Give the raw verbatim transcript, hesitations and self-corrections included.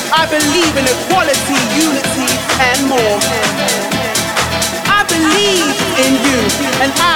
I believe in equality, unity, and more. I believe in you, and